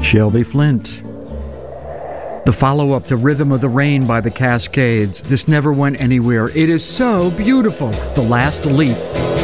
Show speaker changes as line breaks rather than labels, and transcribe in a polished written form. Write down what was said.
Shelby Flint. The follow-up to Rhythm of the Rain by the Cascades. This never went anywhere. It is so beautiful. The Last Leaf.